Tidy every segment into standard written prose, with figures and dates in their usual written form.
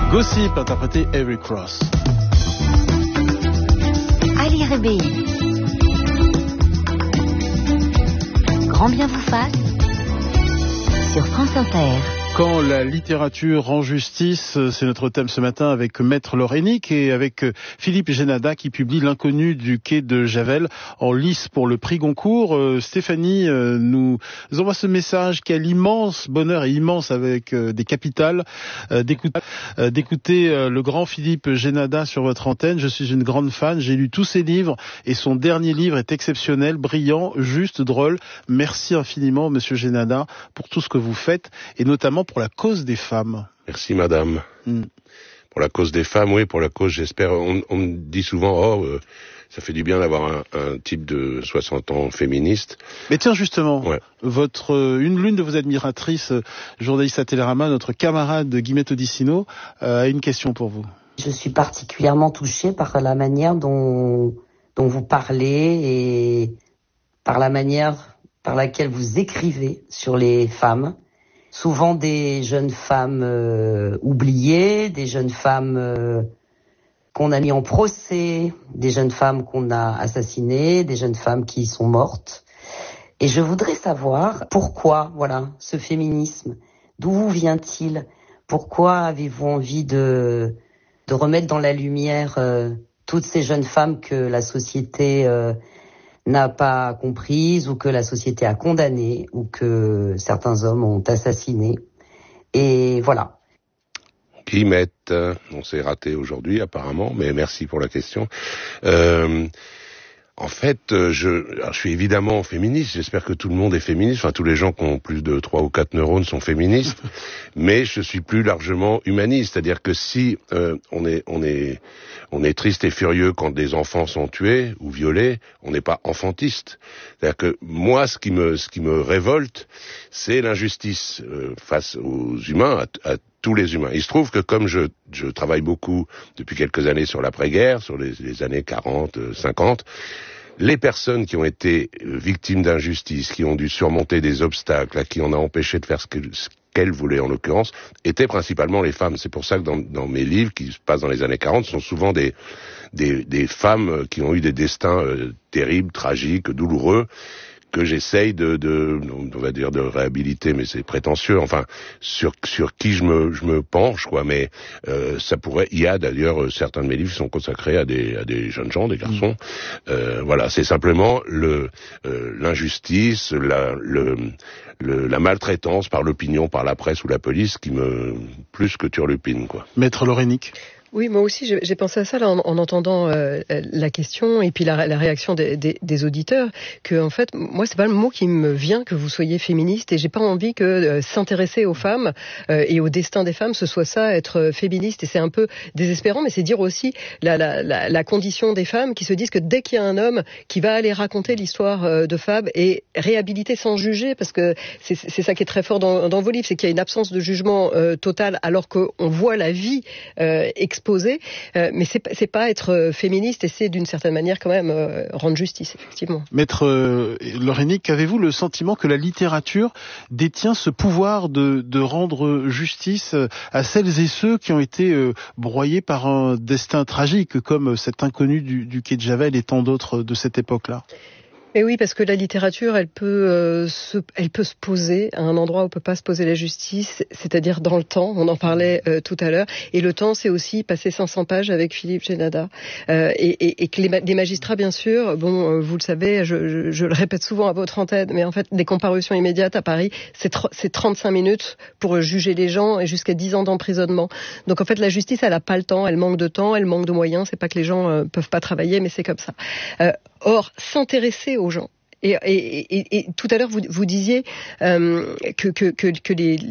Gossip, interprété Every Cross. Ali Rebei. Grand bien vous fasse sur France Inter. Quand la littérature rend justice, c'est notre thème ce matin avec Maître Lorenic et avec Philippe Génada qui publie L'inconnu du quai de Javel en lice pour le prix Goncourt. Stéphanie nous envoie ce message qui a l'immense bonheur et immense avec des capitales d'écouter le grand Philippe Génada sur votre antenne. Je suis une grande fan, j'ai lu tous ses livres et son dernier livre est exceptionnel, brillant, juste, drôle. Merci infiniment, Monsieur Génada, pour tout ce que vous faites et notamment pour la cause des femmes. Merci madame. Pour la cause des femmes, oui, pour la cause, j'espère. On me dit souvent, ça fait du bien d'avoir un type de 60 ans féministe. Mais tiens, justement, ouais. L'une de vos admiratrices, journaliste à Télérama, notre camarade Guillemette Odissino, a une question pour vous. Je suis particulièrement touchée par la manière dont vous parlez et par la manière par laquelle vous écrivez sur les femmes. Souvent des jeunes femmes oubliées, des jeunes femmes qu'on a mis en procès, des jeunes femmes qu'on a assassinées, des jeunes femmes qui sont mortes. Et je voudrais savoir pourquoi, ce féminisme, d'où vient-il? Pourquoi avez-vous envie de remettre dans la lumière toutes ces jeunes femmes que la société n'a pas comprise ou que la société a condamnées ou que certains hommes ont assassiné. Et voilà. Guillemette, on s'est raté aujourd'hui apparemment, mais merci pour la question. En fait, je suis évidemment féministe, j'espère que tout le monde est féministe, enfin tous les gens qui ont plus de 3 ou 4 neurones sont féministes, mais je suis plus largement humaniste, c'est-à-dire que si on est triste et furieux quand des enfants sont tués ou violés, on n'est pas enfantiste. C'est-à-dire que moi, ce qui me révolte, c'est l'injustice face aux humains, à tous les humains. Il se trouve que comme je travaille beaucoup depuis quelques années sur l'après-guerre, sur les années 40, 50, les personnes qui ont été victimes d'injustice, qui ont dû surmonter des obstacles, à qui on a empêché de faire ce qu'elles voulaient en l'occurrence, étaient principalement les femmes. C'est pour ça que dans mes livres, qui se passent dans les années 40, sont souvent des femmes qui ont eu des destins terribles, tragiques, douloureux, que j'essaye on va dire de réhabiliter, mais c'est prétentieux, enfin, sur qui je me penche, quoi, mais, il y a d'ailleurs, certains de mes livres sont consacrés à des jeunes gens, des garçons, voilà, c'est simplement l'injustice, la maltraitance par l'opinion, par la presse ou la police qui plus que turlupine, quoi. Maître Lorenic. Oui, moi aussi, j'ai pensé à ça là, en entendant la question et puis la réaction des auditeurs, que en fait, moi, c'est pas le mot qui me vient que vous soyez féministe, et j'ai pas envie que s'intéresser aux femmes et au destin des femmes, ce soit ça, être féministe. Et c'est un peu désespérant, mais c'est dire aussi la condition des femmes qui se disent que dès qu'il y a un homme qui va aller raconter l'histoire de femmes et réhabiliter sans juger, parce que c'est ça qui est très fort dans vos livres, c'est qu'il y a une absence de jugement total, alors qu'on voit la vie exposée, mais c'est pas être féministe, et c'est d'une certaine manière quand même rendre justice, effectivement. Maître Lorenic, avez-vous le sentiment que la littérature détient ce pouvoir de rendre justice à celles et ceux qui ont été broyés par un destin tragique, comme cet inconnu du quai de Javel et tant d'autres de cette époque-là? Mais oui, parce que la littérature, elle peut se poser à un endroit où peut pas se poser la justice, c'est-à-dire dans le temps. On en parlait tout à l'heure. Et le temps, c'est aussi passer 500 pages avec Philippe Génada. Et que les magistrats, bien sûr, vous le savez, je le répète souvent à votre antenne, mais en fait, des comparutions immédiates à Paris, c'est 35 minutes pour juger les gens et jusqu'à 10 ans d'emprisonnement. Donc en fait, la justice, elle a pas le temps, elle manque de temps, elle manque de moyens. C'est pas que les gens peuvent pas travailler, mais c'est comme ça. Or, s'intéresser aux gens. Et tout à l'heure, vous disiez que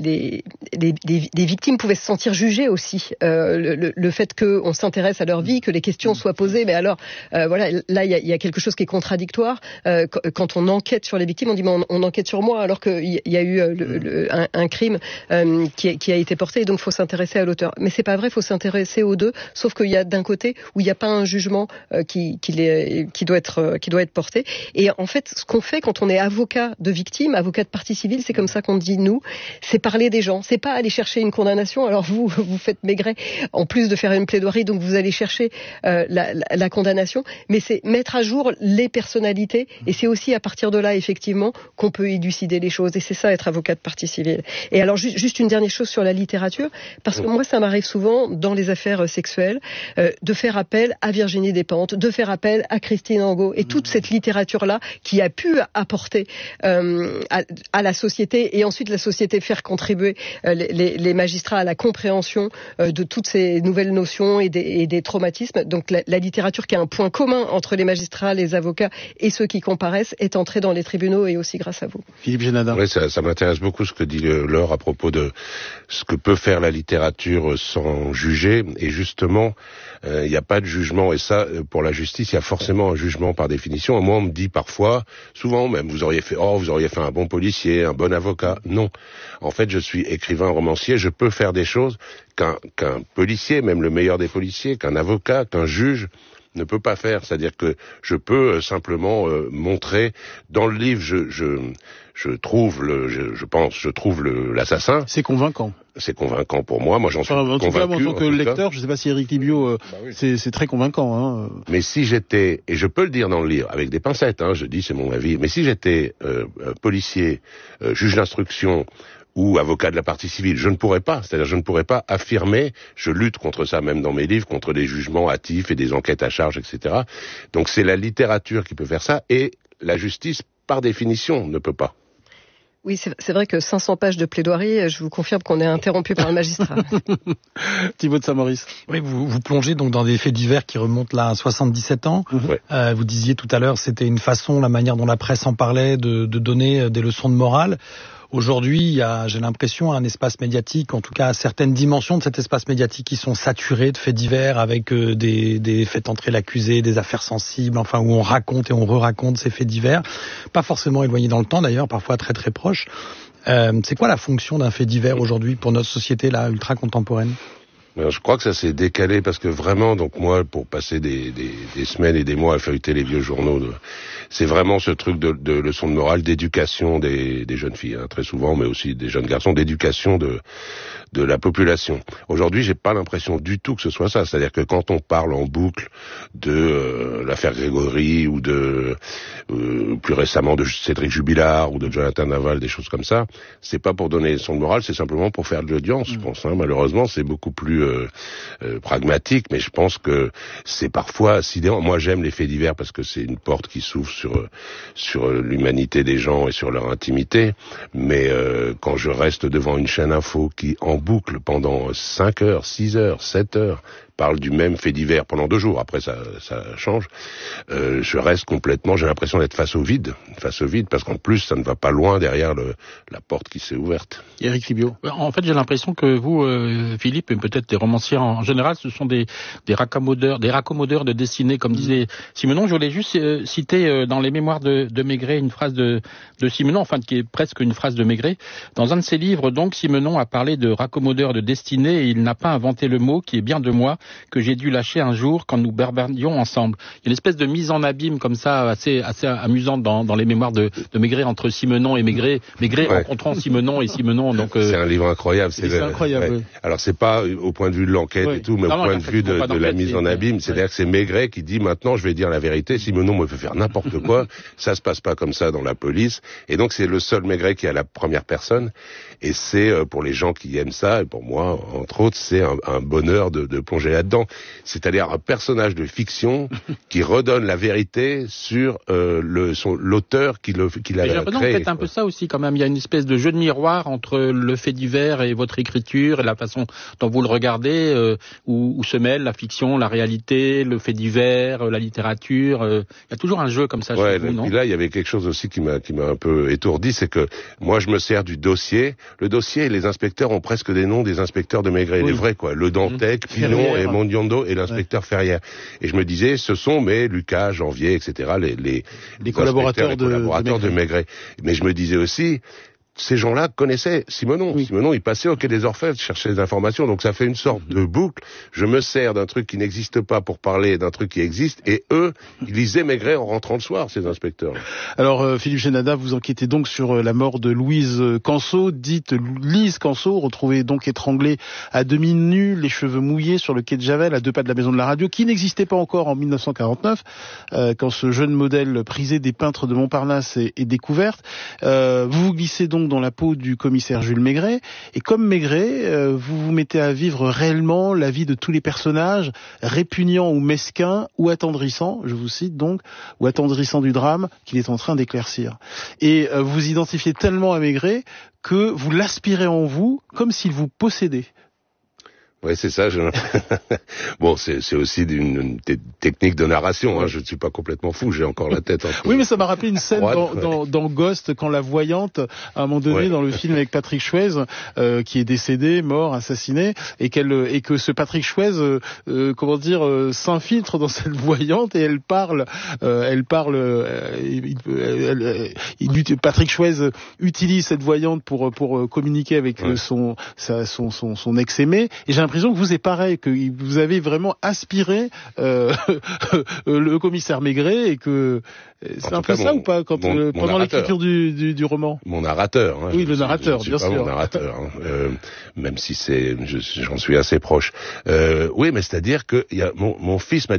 les victimes pouvaient se sentir jugées aussi. Le fait qu'on s'intéresse à leur vie, que les questions soient posées. Mais alors, voilà, là, il y a quelque chose qui est contradictoire. Quand on enquête sur les victimes, on dit mais on enquête sur moi, alors qu'il y a eu un crime qui a été porté. Et donc, il faut s'intéresser à l'auteur. Mais c'est pas vrai. Il faut s'intéresser aux deux. Sauf qu'il y a d'un côté où il n'y a pas un jugement qui doit être porté. Et en fait, ce qu'on fait quand on est avocat de victime, avocat de partie civile, c'est comme ça qu'on dit nous, c'est parler des gens. C'est pas aller chercher une condamnation. Alors vous faites Maigret, en plus de faire une plaidoirie, donc vous allez chercher la condamnation, mais c'est mettre à jour les personnalités, et c'est aussi à partir de là, effectivement, qu'on peut élucider les choses. Et c'est ça, être avocat de partie civile. Et alors, juste une dernière chose sur la littérature, parce que moi, ça m'arrive souvent, dans les affaires sexuelles, de faire appel à Virginie Despentes, de faire appel à Christine Angot, et toute cette littérature-là qui a pu apporter à la société, et ensuite la société faire contribuer les magistrats à la compréhension de toutes ces nouvelles notions et des traumatismes. Donc la littérature qui a un point commun entre les magistrats, les avocats et ceux qui comparaissent est entrée dans les tribunaux, et aussi grâce à vous. Philippe Génada. Oui, ça m'intéresse beaucoup ce que dit Laure à propos de ce que peut faire la littérature sans juger. Et justement, il n'y a pas de jugement. Et ça, pour la justice, il y a forcément un jugement par définition. Et moi, on me dit parfois, souvent même, vous auriez fait un bon policier, un bon avocat. Non. En fait, je suis écrivain, romancier. Je peux faire des choses qu'un policier, même le meilleur des policiers, qu'un avocat, qu'un juge ne peut pas faire. C'est-à-dire que je peux simplement montrer dans le livre, je trouve l'assassin. C'est convaincant. C'est convaincant pour moi. Moi, j'en suis convaincu. En tant que lecteur, je ne sais pas si Éric Libio, c'est très convaincant. Hein. Mais si j'étais, et je peux le dire dans le livre, avec des pincettes, je dis c'est mon avis, mais si j'étais policier, juge d'instruction, ou avocat de la partie civile, je ne pourrais pas affirmer, je lutte contre ça même dans mes livres, contre des jugements hâtifs et des enquêtes à charge, etc. Donc c'est la littérature qui peut faire ça, et la justice, par définition, ne peut pas. Oui, c'est vrai que 500 pages de plaidoirie, je vous confirme qu'on est interrompu par le magistrat. Thibaut de Saint-Maurice. Oui, vous plongez donc dans des faits divers qui remontent là à 77 ans. Vous disiez tout à l'heure, c'était une façon, la manière dont la presse en parlait, de donner des leçons de morale. Aujourd'hui, il y a, j'ai l'impression, un espace médiatique, en tout cas certaines dimensions de cet espace médiatique qui sont saturées de faits divers, avec des faits entrer l'accusé, des affaires sensibles, enfin où on raconte et on re-raconte ces faits divers, pas forcément éloignés dans le temps d'ailleurs, parfois très très proches. C'est quoi la fonction d'un fait divers aujourd'hui pour notre société là ultra contemporaine ? Je crois que ça s'est décalé parce que vraiment, donc moi, pour passer des semaines et des mois à feuilleter les vieux journaux, c'est vraiment ce truc de leçon de morale, d'éducation des jeunes filles, très souvent, mais aussi des jeunes garçons, d'éducation de la population. Aujourd'hui, j'ai pas l'impression du tout que ce soit ça. C'est-à-dire que quand on parle en boucle de l'affaire Grégory ou de plus récemment de Cédric Jubilard ou de Jonathan Naval, des choses comme ça, c'est pas pour donner leçon de morale, c'est simplement pour faire de l'audience, je pense. Malheureusement, c'est beaucoup plus pragmatique, mais je pense que c'est parfois sidérant. Moi, j'aime les faits divers parce que c'est une porte qui s'ouvre sur l'humanité des gens et sur leur intimité, mais quand je reste devant une chaîne info qui en boucle pendant 5 heures, 6 heures, 7 heures, parle du même fait divers pendant 2 jours, après ça change, je reste complètement, j'ai l'impression d'être face au vide, parce qu'en plus ça ne va pas loin derrière la porte qui s'est ouverte. Éric Libio. En fait, j'ai l'impression que vous, Philippe, et peut-être des romanciers en général, ce sont des raccommodeurs de dessinée, comme disait Simenon. Je voulais juste citer dans les mémoires de Maigret une phrase de Simenon, enfin qui est presque une phrase de Maigret. Dans un de ses livres, donc, Simenon a parlé de raccommodeur de destinée et il n'a pas inventé le mot qui est bien de moi, que j'ai dû lâcher un jour quand nous barbarions ensemble. Il y a une espèce de mise en abîme comme ça, assez amusante dans les mémoires de Maigret entre Simenon et Maigret rencontrant Simenon et Simenon. Donc c'est un livre incroyable. C'est incroyable. Ouais. Alors c'est pas au point de vue de l'enquête et tout, mais au point de vue de la mise en abîme. C'est-à-dire que c'est Maigret qui dit maintenant je vais dire la vérité. Simenon me fait faire n'importe quoi. Ça se passe pas comme ça dans la police. Et donc c'est le seul Maigret qui a la première personne. Et c'est pour les gens qui aiment ça, et pour moi entre autres, c'est un bonheur de plonger là-dedans. C'est-à-dire un personnage de fiction qui redonne la vérité sur l'auteur qui l'a créé. J'ai l'impression que c'est un peu ça aussi quand même. Il y a une espèce de jeu de miroir entre le fait divers et votre écriture et la façon dont vous le regardez, où se mêlent la fiction, la réalité, le fait divers, la littérature. Il y a toujours un jeu comme ça chez vous, non ? Et là, il y avait quelque chose aussi qui m'a un peu étourdi, c'est que moi, je me sers du dossier. Le dossier, les inspecteurs ont presque des noms des inspecteurs de Maigret, les vrais, quoi. Le Dantec, Pinon et Mondiondo et l'inspecteur Ferrière. Et je me disais, ce sont Lucas, Janvier, etc., les collaborateurs de Maigret. Mais je me disais aussi, ces gens-là connaissaient Simenon. Oui. Simenon, il passait au Quai des Orfèvres, cherchait des informations, donc ça fait une sorte de boucle. Je me sers d'un truc qui n'existe pas pour parler d'un truc qui existe, et eux, ils lisaient Maigret en rentrant le soir, ces inspecteurs. Alors, Philippe Génada, vous enquêtez donc sur la mort de Louise Canceau, dite Lise Canceau, retrouvée donc étranglée à demi nue, les cheveux mouillés sur le quai de Javel, à 2 pas de la maison de la radio, qui n'existait pas encore en 1949, quand ce jeune modèle prisé des peintres de Montparnasse est découverte. Vous vous glissez donc dans la peau du commissaire Jules Maigret, et comme Maigret, vous vous mettez à vivre réellement la vie de tous les personnages, répugnants ou mesquins, ou attendrissants, je vous cite donc, ou attendrissants du drame qu'il est en train d'éclaircir. Et vous identifiez tellement à Maigret que vous l'aspirez en vous comme s'il vous possédait. Ouais, c'est ça. Bon, c'est aussi une technique de narration. Hein. Je ne suis pas complètement fou. J'ai encore la tête. Oui, mais ça m'a rappelé une scène dans Ghost, quand la voyante, à un moment donné, dans le film avec Patrick Swayze, qui est décédé, mort, assassiné, et que ce Patrick Swayze, s'infiltre dans cette voyante et elle parle. Patrick Swayze utilise cette voyante pour communiquer avec son ex-aimé. Et j'ai l'impression que vous c'est pareil, que vous avez vraiment aspiré le commissaire Maigret, et que c'est un peu ça ou pas pendant l'écriture du roman. Mon narrateur. Hein, oui, le narrateur, bien sûr. Mon narrateur, hein, même si j'en suis assez proche. Oui, mais c'est-à-dire que mon fils m'a